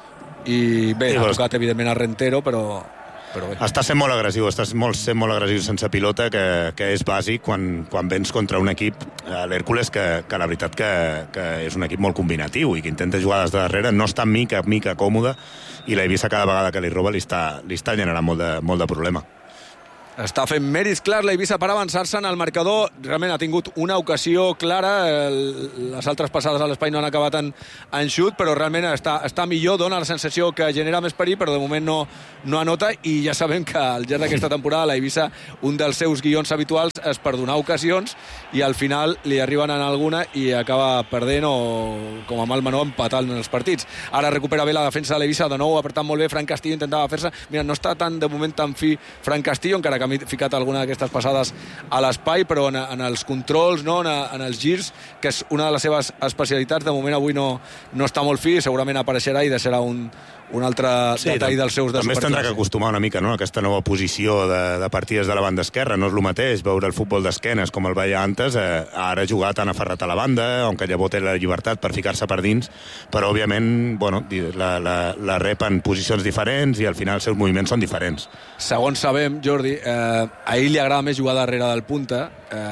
i bé, ha tocat evidentment a Rentero, però bé. Està sent molt agressiu, sent molt agressiu sense pilota, que és bàsic quan vens contra un equip, l'Hèrcules, que la veritat que és un equip molt combinatiu i que intenta jugar des de darrere, no està mica còmode, i la Eivissa cada vegada que li roba li està generant molt de problema. Està fent mèrits clars la Eivissa per avançar-se en el marcador. Realment ha tingut una ocasió clara. Les altres passades a l'espai no han acabat en xut, però realment està millor, dona la sensació que genera més perill, però de moment no anota, i ja sabem que al llarg d'aquesta temporada la Eivissa, un dels seus guions habituals és perdonar ocasions, i al final li arriben en alguna i acaba perdent o, com a mal menor, empatant en els partits. Ara recupera bé la defensa de l'Eivissa, de nou apretant molt bé. Fran Castillo intentava fer-se. Mira, no està de moment tan fi Fran Castillo, encara que ha ficat alguna d'aquestes passades a l'espai, però en els controls, no? en els girs, que és una de les seves especialitats, de moment avui no està molt fi, segurament apareixerà i deixarà un altre detall dels seus També es tindrà que acostumar una mica, no?, a aquesta nova posició de partides de la banda esquerra. No és el mateix veure el futbol d'esquenes com el veia antes, ara jugar tan aferrat a la banda, on llavors té la llibertat per ficar-se per dins, però òbviament la rep en posicions diferents i al final els seus moviments són diferents. Segons sabem, Jordi, a ell li agrada més jugar darrere del punta,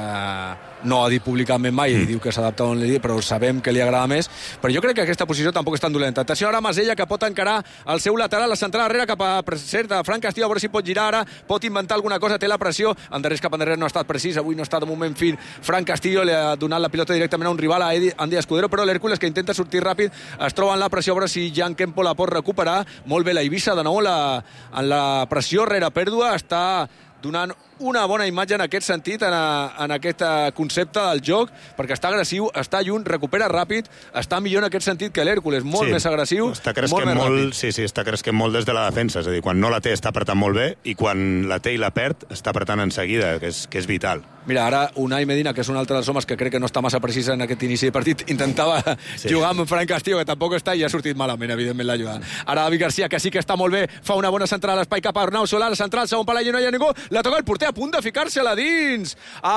no ha dit públicament mai, i diu que s'adapta on li diu, però sabem que li agrada més, però jo crec que aquesta posició tampoc és tan dolenta. Atenció ara Masella, que pot encarar el seu lateral, la central darrere cap a Fran Castillo, a veure si pot girar ara, pot inventar alguna cosa, té la pressió, endarrere cap endarrere no ha estat precís, avui no està de moment fin Fran Castillo, li ha donat la pilota directament a un rival, a Andy Escudero, però l'Hèrcules, que intenta sortir ràpid, es troba en la pressió, a veure si Jan Kempo la pot recuperar. Molt bé la Eivissa, de nou en la pressió rere pèrdua, està donant una bona imatge en aquest sentit, en aquest concepte del joc, perquè està agressiu, està lluny, recupera ràpid, està millor en aquest sentit que l'Hèrcules, molt més agressiu, molt més ràpid. Sí, està cresquent molt des de la defensa, és a dir, quan no la té està apretant molt bé, i quan la té i la perd està apretant en seguida, que és vital. Mira, ara Unai Medina, que és un altre dels homes que crec que no està massa precís en aquest inici de partit, intentava jugar amb Fran Castillo, que tampoc està, i ha sortit malament, evidentment, la jugada. Ara David García, que sí que està molt bé, fa una bona centrada a l'espai cap a Arnau Solà, la central, segon pal, no hi ha ningú, la toca el porter, a punt de ficar-se-la dins,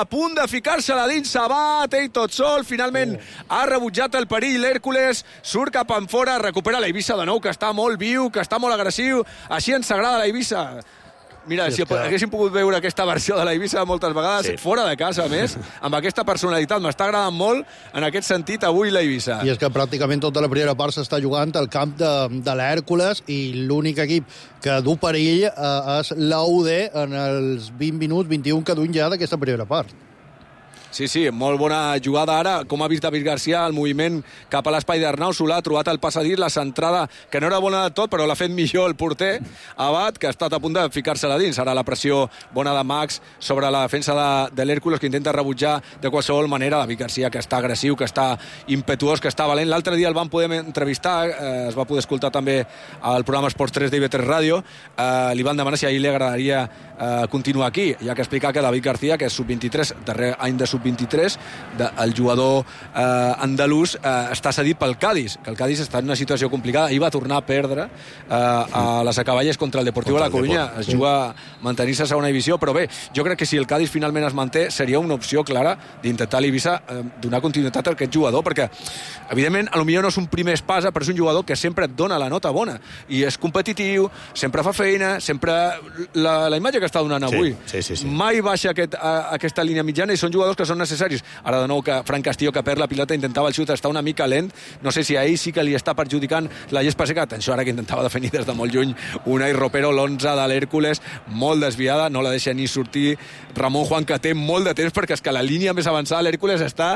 Sabat, ell tot sol, finalment ha rebutjat el perill, l'Hèrcules surt cap enfora, recupera la Eivissa de nou, que està molt viu, que està molt agressiu, així ens agrada la Eivissa. Mira, si haguéssim pogut veure aquesta versió de la Eivissa moltes vegades, fora de casa, a més, amb aquesta personalitat, m'està agradant molt, en aquest sentit, avui la Eivissa. I és que pràcticament tota la primera part s'està jugant al camp de l'Hèrcules, i l'únic equip que du perill és l'UD en els 20 minuts, 21 que duen ja d'aquesta primera part. Sí, molt bona jugada ara, com ha vist David García, el moviment cap a l'espai d'Arnau Solà, ha trobat el passadís, la centrada, que no era bona de tot, però l'ha fet millor el porter, Abad, que ha estat a punt de ficar-se-la dins. Ara la pressió bona de Max sobre la defensa de l'Hèrcules, que intenta rebutjar de qualsevol manera. David García, que està agressiu, que està impetuós, que està valent. L'altre dia el van poder entrevistar, es va poder escoltar també al programa Esports 3 d'IV3 Ràdio, li van demanar si a ell li agradaria continuar aquí, ja que explicar que David García, que és sub-23, darrer any de sub-23, el jugador andalús, està cedit pel Cádiz, que el Cádiz està en una situació complicada. Ahir va tornar a perdre a les acaballes contra el Deportivo de la Coruña. Es juga a mantenir-se a segona divisió, però bé, jo crec que si el Cádiz finalment es manté, seria una opció clara d'intentar a l'Eivissa donar continuïtat a aquest jugador, perquè evidentment potser no és un primer espasa, però és un jugador que sempre et dona la nota bona, i és competitiu, sempre fa feina, sempre la imatge que està donant avui. Sí. Mai baixa aquesta línia mitjana, i són jugadors que són necessaris. Ara de nou que Fran Castillo, que perd la pilota, intentava el xut, està una mica lent, no sé si a ell sí que li està perjudicant la gespa seca. Atenció ara que intentava definir des de molt lluny Unai Ropero, l'11 de l'Hèrcules, molt desviada, no la deixa ni sortir Ramon Juan, que té molt de temps, perquè és que la línia més avançada de l'Hèrcules està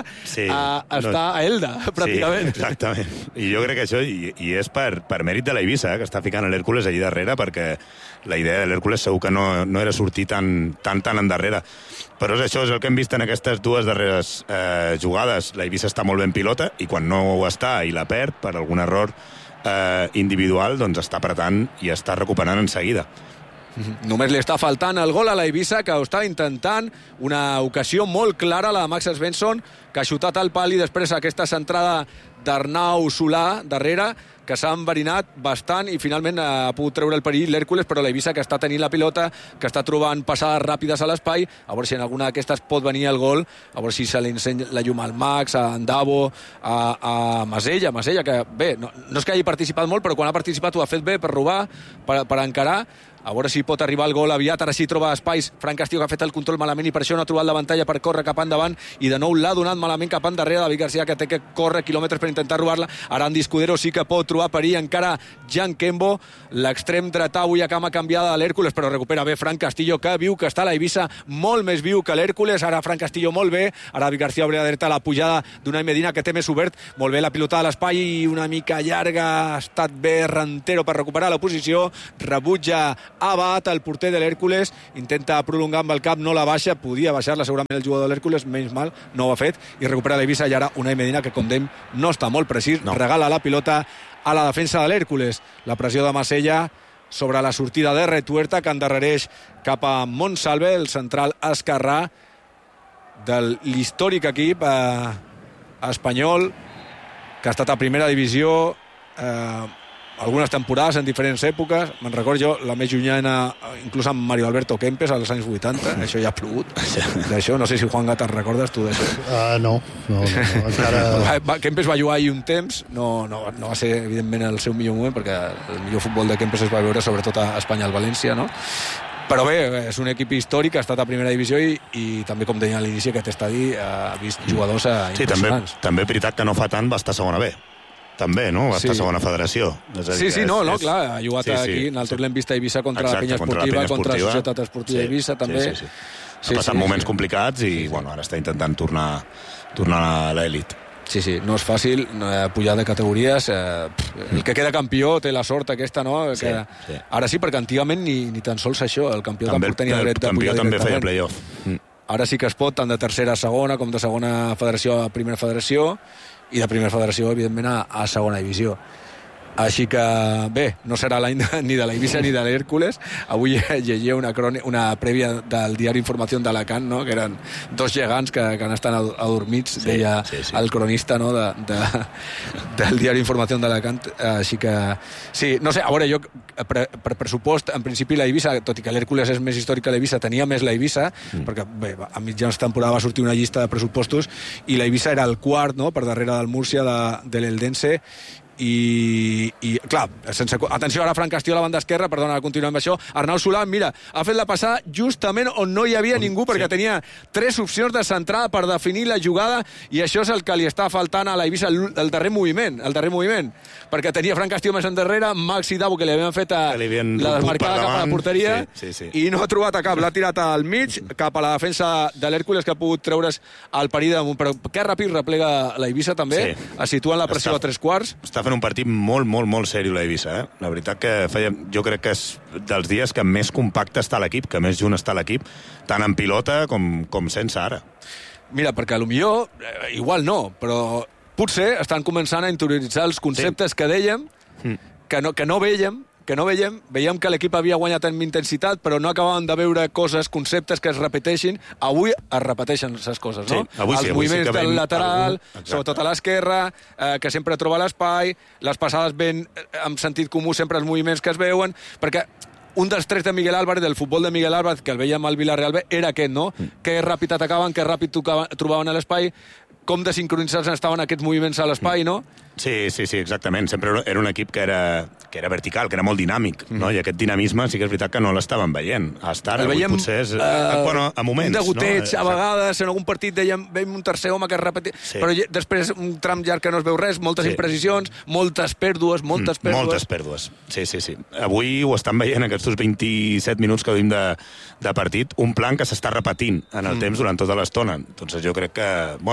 a Elda, pràcticament. Sí, exactament. I jo crec que això i és per mèrit de la Eivissa, que està ficant l'Hèrcules allí darrere, perquè la idea de l'Hèrcules segur que no era sortir tan endarrere. Però això és el que hem vist en aquestes dues darreres jugades. La Eivissa està molt ben pilota, i quan no ho està i la perd per algun error individual, doncs està apretant i està recuperant en seguida. Només li està faltant el gol a l'Eivissa, que ho està intentant. Una ocasió molt clara, la de Max Svensson, que ha xutat al pal, i després aquesta centrada d'Arnau Solà darrere, que s'ha enverinat bastant i finalment ha pogut treure el perill l'Hèrcules, però l'Eivissa, que està tenint la pilota, que està trobant passades ràpides a l'espai, a veure si en alguna d'aquestes pot venir el gol, a veure si se li ensenya la llum al Max, a Andavo, a Masella, que bé, no és que hagi participat molt, però quan ha participat ho ha fet bé per robar, per encarar. A veure si pot arribar el gol aviat. Ara sí troba espais Fran Castillo, que ha fet el control malament i per això no ha trobat l'avantatge per córrer cap endavant, i de nou l'ha donat malament cap endarrere David García, que té que córrer quilòmetres per intentar robar-la. Arandi Escudero sí que pot trobar perill, encara Jan Kembo, l'extrem dretà avui a cama canviada de l'Hèrcules, però recupera bé Fran Castillo, que viu, que està a l'Eivissa molt més viu que l'Hèrcules. Ara Fran Castillo molt bé, ara David García obre a dreta, la pujada d'Unai Medina, que té més obert, molt bé la pilota de l'espai i una mica llarga, ha estat bé Rantero per recuperar la posició, rebutja Abad, el porter de l'Hèrcules, intenta prolongar amb el cap, no la baixa, podia baixar-la segurament el jugador de l'Hèrcules, menys mal, no ho ha fet, i recupera l'Eivissa, i ara Unai Medina, que com dèiem no està molt precís, regala la pilota a la defensa de l'Hèrcules. La pressió de Masella sobre la sortida de Retuerta, que endarrereix cap a Montsalve, el central esquerrà de l'històric equip espanyol, que ha estat a primera divisió algunes temporades en diferents èpoques. Me'n recordo jo, la més llunyana, inclús amb Mario Alberto Kempes als anys 80, això ja ha plogut. D'això, no sé si Juanga te'n recordes tu d'això. No, encara... Kempes va jugar ahir un temps, no va ser evidentment el seu millor moment, perquè el millor futbol de Kempes es va veure sobretot a Espanya, al València, no? Però bé, és un equip històric, ha estat a primera divisió i també, com deia a l'inici, aquest estadi ha vist jugadors impressionants. Sí, també és veritat que no fa tant va estar a segona B. També, no? Va estar a segona federació. Clar, ha jugat aquí, nosaltres l'hem vist a Eivissa contra la Penya Esportiva, contra la Societat Esportiva Eivissa, també. Ha passat moments complicats i ara està intentant tornar a l'elit. Sí, no és fàcil pujar de categories. El que queda campió té la sort aquesta, no? Ara sí, perquè antigament ni tan sols això, el campió tampoc tenia dret de pujar directament. El campió també feia playoff. Ara sí que es pot, tant de tercera a segona com de segona federació a primera federació, i de primera federació, evidentment, a segona divisió. Així que, bé, no serà l'any ni de l'Eivissa ni de l'Hèrcules. Avui llegia una prèvia del diari Informació d'Alacant, no? Que eren dos gegants que han estat adormits, deia el cronista, no? del diari Informació d'Alacant. Així que, sí, no sé, a veure, jo, per pressupost, en principi l'Eivissa, tot i que l'Hèrcules és més històric que l'Eivissa, tenia més l'Eivissa, perquè, bé, a mitjans temporada va sortir una llista de pressupostos i l'Eivissa era el quart, no?, per darrere del Múrcia, de l'Eldense, i clar, atenció ara Fran Castillo a la banda esquerra, perdona, continuem amb això. Arnau Solà, mira, ha fet la passada justament on no hi havia ningú, perquè tenia 3 opcions de centrada per definir la jugada, i això és el que li està faltant a l'Eivissa, el darrer moviment, perquè tenia Fran Castillo més endarrere, Max i Davo, que li havien fet la desmarcada cap a la porteria, i no ha trobat a cap, l'ha tirat al mig cap a la defensa de l'Hèrcules, que ha pogut treure's el perill damunt, però que ràpid replega l'Eivissa també, es situa en la pressió a 3/4. Està fent un partit molt seriós l'Eivissa, La veritat que jo crec que és dels dies que més compacte està l'equip, que més junt està l'equip, tant en pilota com sense ara. Mira, perquè potser, igual no, però potser estan començant a interioritzar els conceptes que dèiem, que no veiem que l'equip havia guanyat en intensitat, però no acabàvem de veure coses, conceptes que es repeteixin. Avui es repeteixen aquestes coses, no? Els moviments del lateral, sobretot a l'esquerra, que sempre troba l'espai, les passades ben amb sentit comú, sempre els moviments que es veuen, perquè un dels trets de Miguel Álvarez, del futbol de Miguel Álvarez, que el veiem al Villarreal B, era aquest, no? Que ràpid atacaven, que ràpid trobaven a l'espai, com de sincronitzats estaven aquests moviments a l'espai, no? Sí, exactament. Sempre era un equip que era vertical, que era molt dinàmic, no? I aquest dinamisme sí que és veritat que no l'estàvem veient. Hasta ara, potser és... a moments, de goteig, a vegades, en algun partit veiem un tercer home que es repetia, però després un tram llarg que no es veu res, moltes imprecisions, moltes pèrdues. Moltes pèrdues, sí. Avui ho estan veient, aquests 27 minuts que duim de partit, un plan que s'està repetint en el temps durant tota l'estona. Entonces jo crec que, pues sí,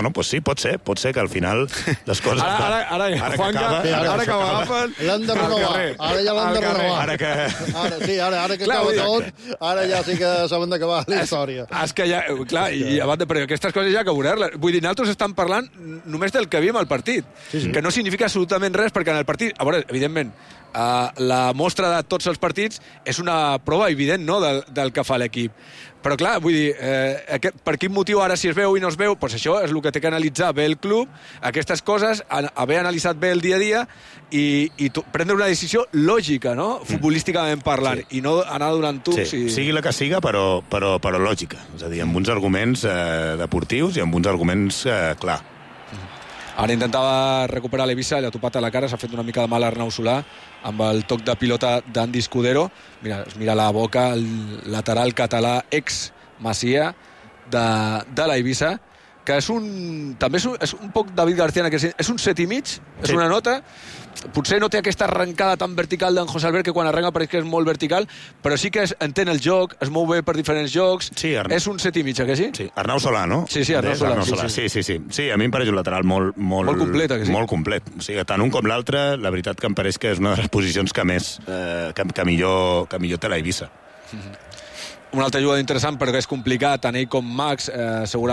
pot ser que al final les coses... Ara que ho agafen... L'han de renovar. Ara ja l'han de renovar. Ara que acaba tot, ara ja sí que s'han d'acabar la història. És que ja... Clar, i abans de... Però aquestes coses ja que veurem-les. Vull dir, nosaltres estem parlant només del que vim al partit. Que no significa absolutament res, perquè en el partit... A veure, evidentment, la mostra de tots els partits és una prova evident, no?, del que fa l'equip. Però clar, vull dir, per quin motiu ara si es veu i no es veu? Doncs això és el que té que analitzar bé el club, aquestes coses, haver analitzat bé el dia a dia i prendre una decisió lògica, no?, futbolísticament parlant, i no anar donant tubs. Sigui la que siga, però lògica. És a dir, amb uns arguments deportius i amb uns arguments clar. Ara intentava recuperar l'Eivissa, l'ha topat a la cara, s'ha fet una mica de mal a Arnau Solà amb el toc de pilota d'Andy Escudero. Mira, es mira la boca, el lateral català ex-Masia de l'Eivissa, que és també és un poc David García en aquest sentit. És un 7,5, és una nota. Potser no té aquesta arrencada tan vertical d'en José Albert, que quan arrenca pareix que és molt vertical, però sí que entén el joc, es mou bé per diferents jocs. És un 7,5, que sí? Sí, Arnau Solà, no? Sí, Arnau Solà. Sí, a mi em pareix un lateral molt complet, que sí? Molt complet. O sigui, tant un com l'altre, la veritat que em pareix que és una de les posicions que més, que millor té l'Eivissa. Un altre jugador interessant, però que és complicat, tant ell com Max, segurament